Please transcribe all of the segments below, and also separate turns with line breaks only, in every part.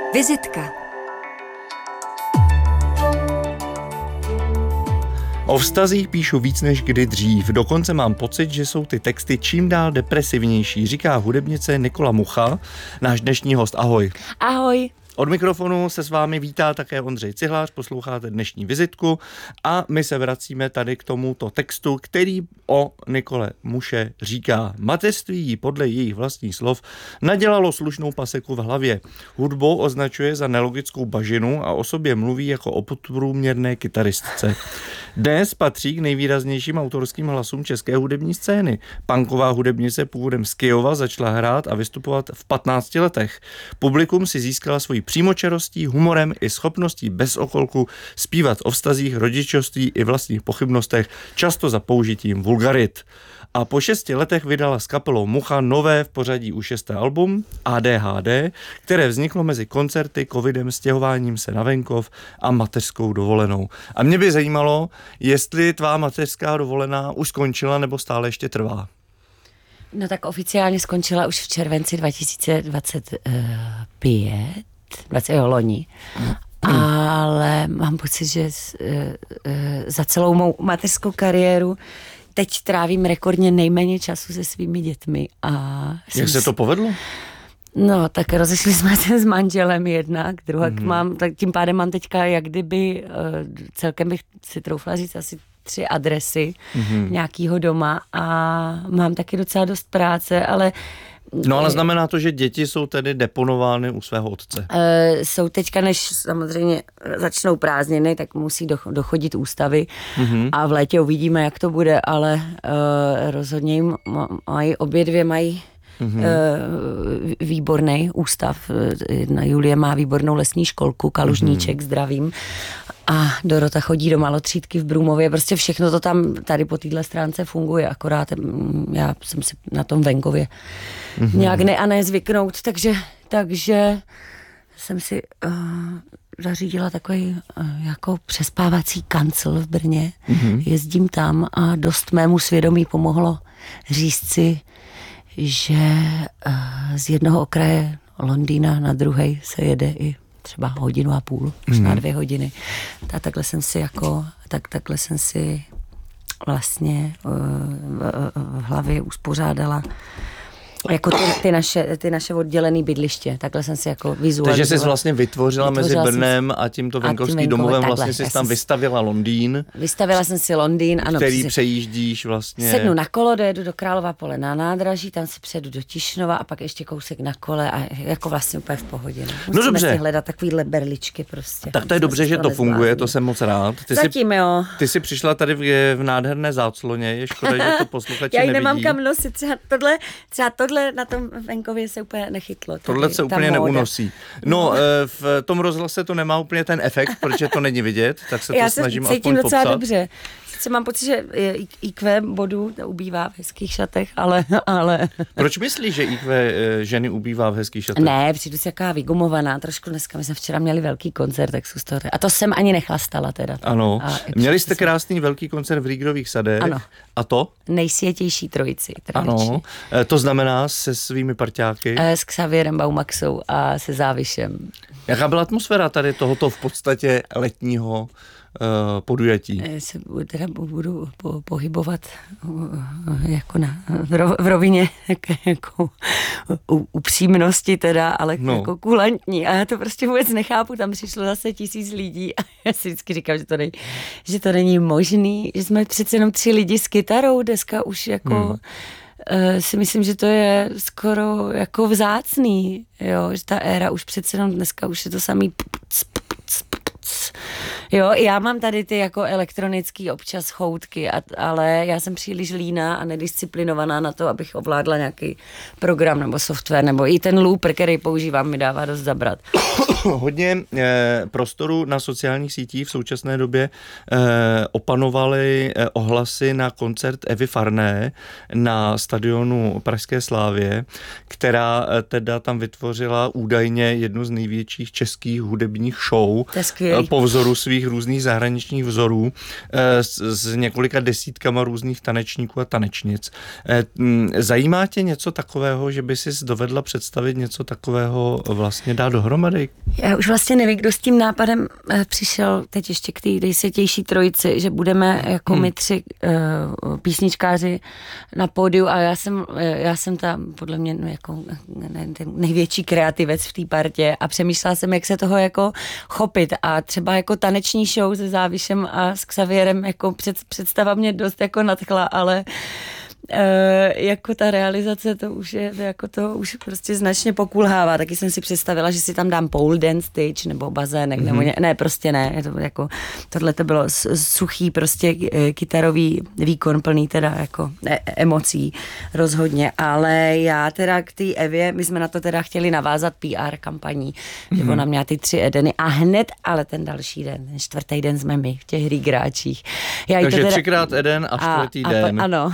Vizitka.
O vztazích píšu víc než kdy dřív. Dokonce mám pocit, že jsou ty texty čím dál depresivnější, říká hudebnice Nikola Mucha, náš dnešní host. Ahoj.
Ahoj.
Od mikrofonu se s vámi vítá také Ondřej Cihlář, posloucháte dnešní vizitku a my se vracíme tady k tomuto textu, který o Nikole Muše říká: mateřství jí podle jejich vlastních slov nadělalo slušnou paseku v hlavě. Hudbou označuje za nelogickou bažinu a o sobě mluví jako o podprůměrné kytaristce. Dnes patří k nejvýraznějším autorským hlasům české hudební scény. Punková hudebnice původem z Kyjova začala hrát a vystupovat v 15 letech. Publikum si získala svoji přímočarostí, humorem i schopností bez okolku zpívat o vztazích, rodičovství i vlastních pochybnostech, často za použitím vulgarit. A po 6 letech vydala s kapelou Mucha nové v pořadí už 6. album ADHD, které vzniklo mezi koncerty, covidem, stěhováním se na venkov a mateřskou dovolenou. A mě by zajímalo, jestli tvá mateřská dovolená už skončila nebo stále ještě trvá.
No tak oficiálně skončila už v červenci 2025, loni. Ale mám pocit, že za celou mou mateřskou kariéru teď trávím rekordně nejméně času se svými dětmi.
Jak se to povedlo?
No, tak rozešli jsme se s manželem jednak, druhá tak tím pádem mám teďka jak kdyby celkem bych si troufla říct asi 3 adresy nějakýho doma a mám taky docela dost práce, ale
no ale znamená to, že děti jsou tedy deponovány u svého otce?
Jsou teďka, než samozřejmě začnou prázdniny, tak musí dochodit ústavy a v létě uvidíme, jak to bude, ale rozhodně jim obě dvě mají výborný ústav. Julie má výbornou lesní školku, Kalužníček, zdravím. A Dorota chodí do malotřídky v Brůmově. Prostě všechno to tam tady po téhle stránce funguje, akorát já jsem si na tom venkově nějak zvyknout, takže jsem si zařídila takový jako přespávací kancel v Brně. Jezdím tam a dost mému svědomí pomohlo říct si, že z jednoho okraje Londýna na druhej se jede i třeba 1,5 hodiny, možná 2 hodiny. Takhle jsem si vlastně v hlavě uspořádala jako ty naše oddělené bydliště. Takhle jsem si jako vizualizovala.
Takže jsi vlastně vytvořila mezi Brnem a tímto venkovským domovem, vlastně jsi tam vystavila Londýn.
Vystavila jsem si Londýn, ano.
Který přejíždíš vlastně.
Sednu na kolo, dojedu do Králova Pole na nádraží, tam si přijedu do Tišnova a pak ještě kousek na kole a jako vlastně úplně v pohodě. Musíme si hledat takovýhle berličky prostě.
Tak to je dobře, že to funguje, to jsem moc rád.
Jo.
Ty jsi přišla tady v nádherné zácloně, je škoda, že to posluchači nevidí.
Já nemám kam nosit, třeba tohle na tom venkově se úplně nechytlo.
Tohle se úplně neunosí. No, v tom rozhlase to nemá úplně ten efekt, protože to není vidět, tak se to snažím aspoň popsat. Já se cítím docela
dobře. Sice mám pocit, že IQ bodů ubývá v hezkých šatech, ale...
Proč myslíš, že IQ ženy ubývá v hezkých šatech?
Ne, přijdu si jaká vygumovaná, trošku dneska, my jsme včera měli velký koncert, tak z toho... A to jsem ani nechlastala teda.
Ano, měli jste krásný velký koncert v Rýgrových sadech.
Ano.
A to?
Nejsvětější trojici.
Ano, to znamená se svými parťáky?
S Xavierem Baumaxou a se Závišem.
Jaká byla atmosféra tady tohoto v podstatě letního podujatí?
Se teda budu pohybovat jako v rovině jako upřímnosti teda, ale jako kulantní. A já to prostě vůbec nechápu, tam přišlo zase 1000 lidí a já si vždycky říkám, že to není možný, že jsme přece jenom 3 lidi s kytarou, dneska už jako... si myslím, že to je skoro jako vzácný, jo, že ta éra už přece jenom dneska už je to samý jo, já mám tady ty jako elektronický občas choutky, ale já jsem příliš líná a nedisciplinovaná na to, abych ovládla nějaký program nebo software, nebo i ten looper, který používám, mi dává dost zabrat.
Hodně prostoru na sociálních sítích v současné době opanovaly ohlasy na koncert Evy Farné na stadionu Pražské Slávě, která teda tam vytvořila údajně jednu z největších českých hudebních show po vzoru svých takových různých zahraničních vzorů s několika desítkama různých tanečníků a tanečnic. Zajímá tě něco takového, že by si dovedla představit něco takového vlastně dát dohromady?
Já už vlastně nevím, kdo s tím nápadem přišel teď ještě k té nejsvětější trojici, že budeme jako my 3 písničkáři na pódiu a já jsem tam podle mě jako ten největší kreativec v té partě a přemýšlela jsem, jak se toho jako chopit a třeba jako taneční show se Závišem a s Xavierem jako představa mě dost jako nadchla, ale jako ta realizace, to už prostě značně pokulhává. Taky jsem si představila, že si tam dám pole dance stage nebo bazének, nebo ne, prostě ne. Je to jako, tohle to bylo suchý prostě kytarový výkon plný teda jako emocí rozhodně, ale já teda k té Evě, my jsme na to teda chtěli navázat PR kampaní, že ona měla ty 3 Edeny a hned, ale ten další den, ten 4. den jsme my v těch hrígráčích.
Takže 3x Eden a 4. den.
Ano.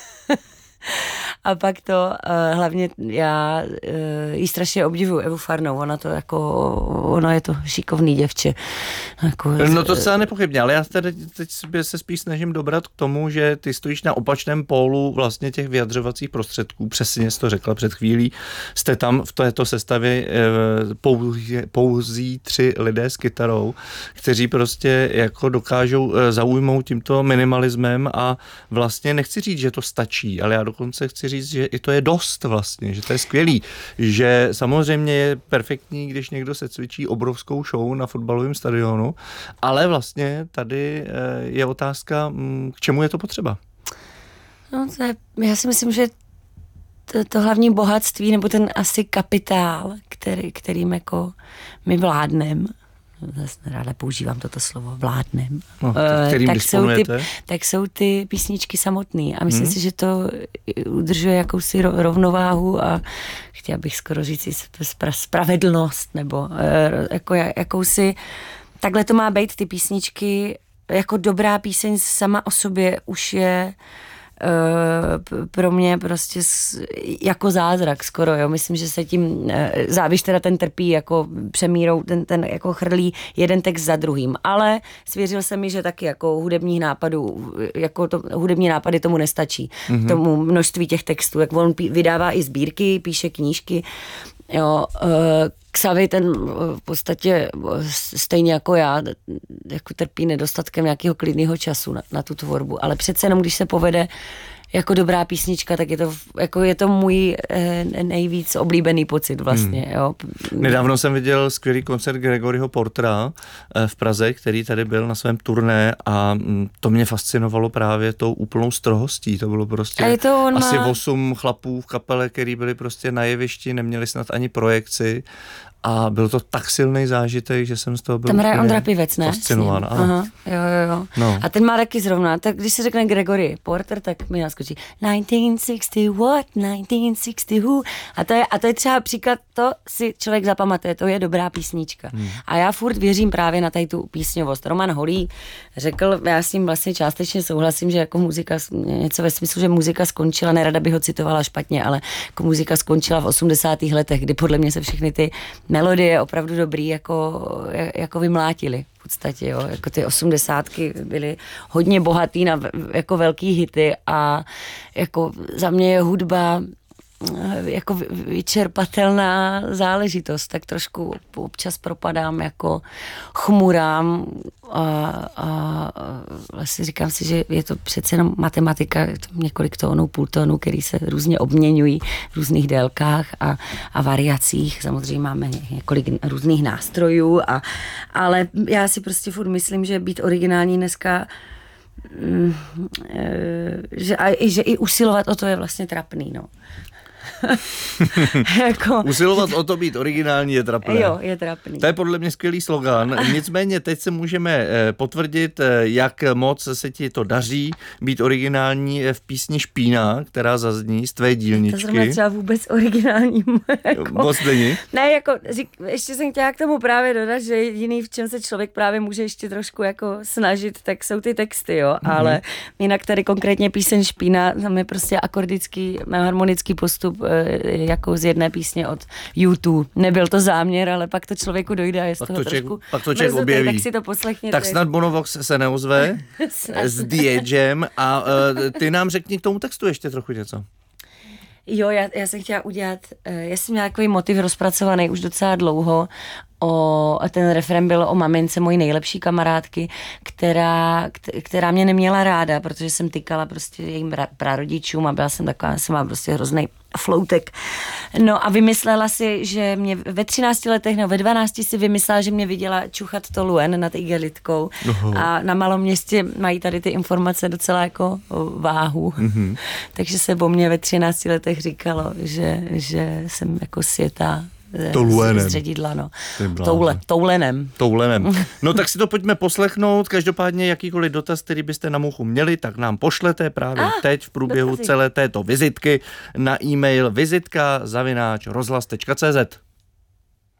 A pak to, hlavně já jí strašně obdivuju, Evu Farnou, ona je to šikovný děvče. Jako,
no to se nepochybně, ale já teď se spíš snažím dobrat k tomu, že ty stojíš na opačném pólu vlastně těch vyjadřovacích prostředků, přesně jsi to řekla před chvílí, jste tam v této sestavě pouzí 3 lidé s kytarou, kteří prostě jako dokážou zaujmout tímto minimalismem a vlastně nechci říct, že to stačí, ale já dokonce chci říct, že i to je dost vlastně, že to je skvělý, že samozřejmě je perfektní, když někdo se cvičí obrovskou show na fotbalovém stadionu, ale vlastně tady je otázka, k čemu je to potřeba?
No já si myslím, že to hlavní bohatství, nebo ten asi kapitál, kterým jako my vládnem, zase ráda používám toto slovo, vládnem.
No,
tak jsou ty písničky samotný a myslím si, že to udržuje jakousi rovnováhu a chtěla bych skoro říct i spravedlnost, nebo jako jakousi, takhle to má být ty písničky, jako dobrá píseň sama o sobě už je pro mě prostě jako zázrak skoro, jo. Myslím, že se tím Záviš teda ten trpí jako přemírou, ten jako chrlí jeden text za druhým, ale svěřil se mi, že taky jako hudební nápady tomu nestačí, tomu množství těch textů, jak on vydává i sbírky, píše knížky, jo, Xavi ten v podstatě stejně jako já jako trpí nedostatkem nějakého klidného času na tu tvorbu, ale přece jenom, když se povede jako dobrá písnička, tak je to můj nejvíc oblíbený pocit vlastně. Jo.
Nedávno jsem viděl skvělý koncert Gregoryho Portera v Praze, který tady byl na svém turné a to mě fascinovalo právě tou úplnou strohostí. To bylo prostě asi 8 chlapů v kapele, který byli prostě na jevišti, neměli snad ani projekci. A byl to tak silný zážitek, že jsem z toho byl
tam hraje Ondra Pivec, ne?
Fascinován.
Aha, jo. No. A ten má taky zrovna, tak když se řekne Gregory Porter, tak mi naskočí 1960 what, 1960 who. A to je třeba příklad, to si člověk zapamatuje, to je dobrá písnička. A já furt věřím právě na tady tu písňovost. Roman Holý řekl, já s ním vlastně částečně souhlasím, že jako muzika, něco ve smyslu, že muzika skončila, nerada bych ho citovala špatně, ale jako muzika skončila v 80. letech, kdy podle mě se všechny ty melodie opravdu dobrý jako vymlátili v podstatě, jo. Jako ty 80ky byly hodně bohatý na jako velký hity a jako za mě je hudba jako vyčerpatelná záležitost, tak trošku občas propadám jako chmurám a vlastně říkám si, že je to přece jenom matematika, několik tónů, půl tónů, který se různě obměňují v různých délkách a variacích. Samozřejmě máme několik různých nástrojů, ale já si prostě furt myslím, že být originální dneska že i usilovat o to je vlastně trapný, no.
Jako... Usilovat o to být originální je trapné.
Jo, je trapný.
To je podle mě skvělý slogan. Nicméně teď se můžeme potvrdit, jak moc se ti to daří být originální v písni Špína, která zazní z tvé dílničky.
To znamená třeba vůbec originální.
Moc není?
Ne, jako ještě jsem chtěla k tomu právě dodat, že jediný, v čem se člověk právě může ještě trošku jako snažit, tak jsou ty texty, jo. Ale jinak tady konkrétně píseň Špína, tam je prostě akordický, harmonický postup jako z jedné písně od YouTube. Nebyl to záměr, ale pak to člověku dojde a je z toho trošku
pak to člověk objeví.
Tak si to poslechněte.
Tak snad Bonovox se neozve s The Edgem a ty nám řekni k tomu textu ještě trochu něco.
Jo, já jsem chtěla udělat, já jsem měla takový motiv rozpracovaný už docela dlouho, a ten refrén byl o mamince mojí nejlepší kamarádky, která mě neměla ráda, protože jsem tykala prostě jejím prarodičům a byla jsem taková, jsem má prostě hrozný floutek. No a vymyslela si, že mě ve 13 letech, no ve 12 si vymyslela, že mě viděla čuchat to Luen nad igelitkou a na malom městě mají tady ty informace docela jako váhu. Mm-hmm. Takže se o mě ve 13 letech říkalo, že jsem jako světá z ředidla, no. Toulenem.
No tak si to pojďme poslechnout. Každopádně jakýkoliv dotaz, který byste na Muchu měli, tak nám pošlete právě teď v průběhu celé této vizitky na e-mail vizitka@rozhlas.cz.